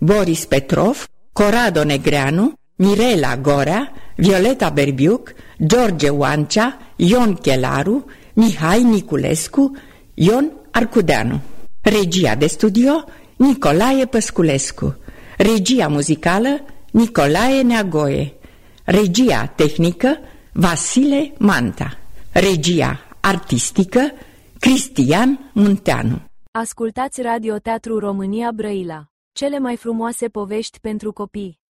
Boris Petrov, Corrado Negreanu, Mirela Gorea, Violeta Berbiuc, George Oancea, Ion Chelaru, Mihai Niculescu, Ion Arcudeanu. Regia de studio Nicolae Păsculescu. Regia muzicală Nicolae Neagoe. Regia tehnică Vasile Manta. Regia artistică Cristian Munteanu. Ascultați Radio Teatru România Brăila. Cele mai frumoase povești pentru copii.